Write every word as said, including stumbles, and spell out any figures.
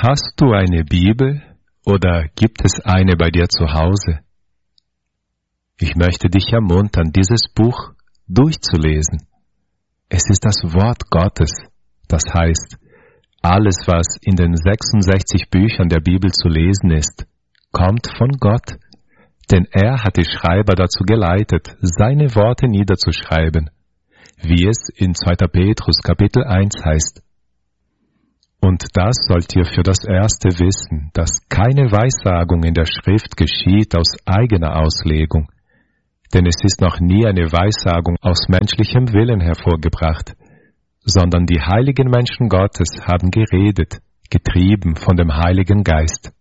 Hast du eine Bibel oder gibt es eine bei dir zu Hause? Ich möchte dich ermuntern, dieses Buch durchzulesen. Es ist das Wort Gottes. Das heißt, alles, was in den sechsundsechzig Büchern der Bibel zu lesen ist, kommt von Gott. Denn er hat die Schreiber dazu geleitet, seine Worte niederzuschreiben, wie es in zweiter Petrus Kapitel eins heißt. Und das sollt ihr für das Erste wissen, dass keine Weissagung in der Schrift geschieht aus eigener Auslegung. Denn es ist noch nie eine Weissagung aus menschlichem Willen hervorgebracht, sondern die heiligen Menschen Gottes haben geredet, getrieben von dem Heiligen Geist.